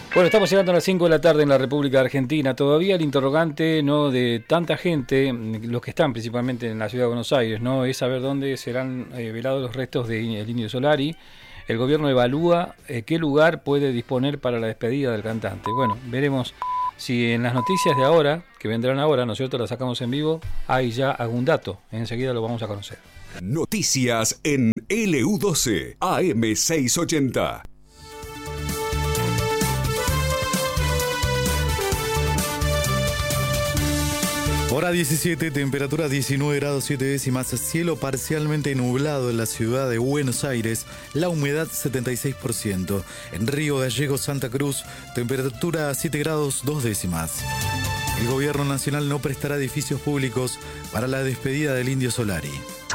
Bueno, estamos llegando a las 5 de la tarde en la República Argentina. Todavía el interrogante, ¿no?, de tanta gente, los que están principalmente en la ciudad de Buenos Aires, ¿no?, es saber dónde serán velados los restos del Indio Solari. El gobierno evalúa qué lugar puede disponer para la despedida del cantante. Bueno, veremos si en las noticias de ahora, que vendrán ahora, ¿no es cierto?, las sacamos en vivo, hay ya algún dato. Enseguida lo vamos a conocer. Noticias en LU12 AM 680. Hora 17, temperatura 19 grados 7 décimas, cielo parcialmente nublado en la ciudad de Buenos Aires, la humedad 76%. En Río Gallegos, Santa Cruz, temperatura 7 grados 2 décimas. El gobierno nacional no prestará edificios públicos para la despedida del Indio Solari.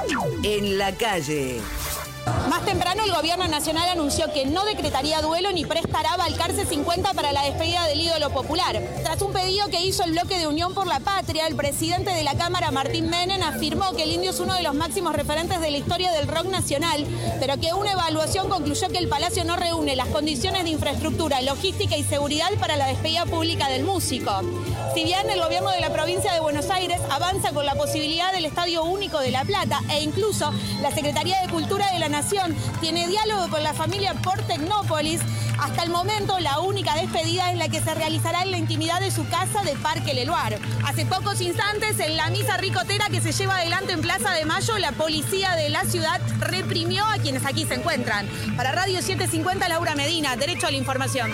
En la calle. Más temprano el gobierno nacional anunció que no decretaría duelo ni prestará Balcarce 50 para la despedida del ídolo popular. Tras un pedido que hizo el bloque de Unión por la Patria, el presidente de la Cámara, Martín Menem, afirmó que el Indio es uno de los máximos referentes de la historia del rock nacional, pero que una evaluación concluyó que el Palacio no reúne las condiciones de infraestructura, logística y seguridad para la despedida pública del músico. Si bien el gobierno de la provincia de Buenos Aires avanza con la posibilidad del Estadio Único de La Plata e incluso la Secretaría de Cultura de la Nación tiene diálogo con la familia por Tecnópolis, hasta el momento la única despedida es la que se realizará en la intimidad de su casa de Parque Leloir. Hace pocos instantes, en la misa ricotera que se lleva adelante en Plaza de Mayo, la policía de la ciudad reprimió a quienes aquí se encuentran. Para Radio 750, Laura Medina, Derecho a la Información.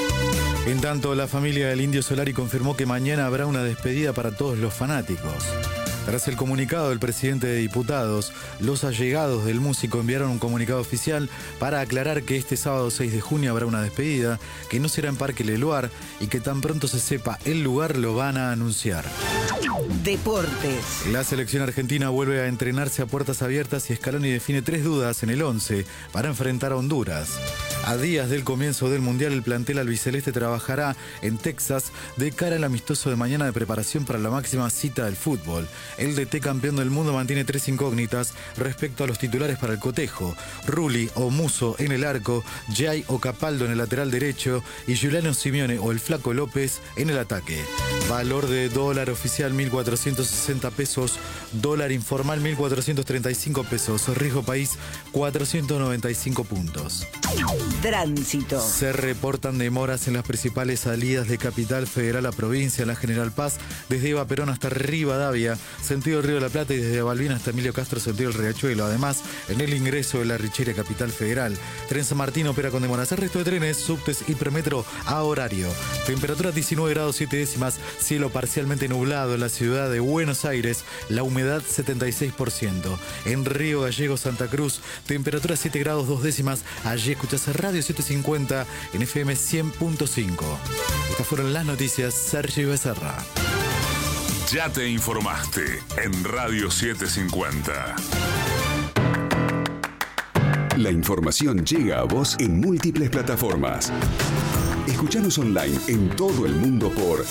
En tanto, la familia del Indio Solari confirmó que mañana habrá una despedida para todos los fanáticos. Tras el comunicado del presidente de diputados, los allegados del músico enviaron un comunicado oficial para aclarar que este sábado 6 de junio habrá una despedida, que no será en Parque Leloir y que tan pronto se sepa el lugar lo van a anunciar. Deportes. La selección argentina vuelve a entrenarse a puertas abiertas y Scaloni define 3 dudas en el 11 para enfrentar a Honduras. A días del comienzo del Mundial, el plantel albiceleste trabajará en Texas de cara al amistoso de mañana de preparación para la máxima cita del fútbol. El DT campeón del mundo mantiene 3 incógnitas respecto a los titulares para el cotejo: Rulli o Musso en el arco, Jay o Capaldo en el lateral derecho y Giuliano Simeone o el Flaco López en el ataque. Valor de dólar oficial 1.460 pesos, dólar informal 1.435 pesos, riesgo país 495 puntos. Tránsito. Se reportan demoras en las principales salidas de Capital Federal a provincia, la General Paz, desde Eva Perón hasta Rivadavia, sentido Río de la Plata, y desde Balbina hasta Emilio Castro, sentido el Riachuelo. Además, en el ingreso de la Richeria Capital Federal, Tren San Martín opera con demoras. El resto de trenes, subtes y premetro a horario. Temperatura 19 grados 7 décimas, cielo parcialmente nublado en la ciudad de Buenos Aires, la humedad 76%. En Río Gallegos, Santa Cruz, temperatura 7 grados 2 décimas. Allí escuchás Radio 750 en FM 100.5. Estas fueron las noticias. Sergio Becerra. Ya te informaste en Radio 750. La información llega a vos en múltiples plataformas. Escuchanos online en todo el mundo por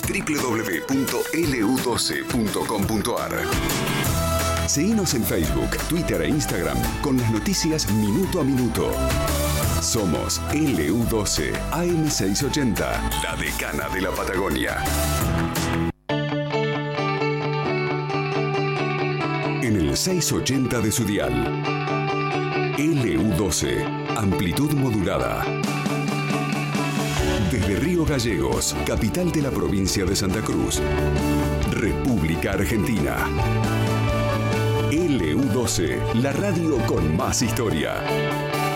www.lu12.com.ar. Seguinos en Facebook, Twitter e Instagram con las noticias minuto a minuto. Somos LU12 AM680, la decana de la Patagonia. En el 680 de su dial. LU12, amplitud modulada. Desde Río Gallegos, capital de la provincia de Santa Cruz, República Argentina. LU12, la radio con más historia.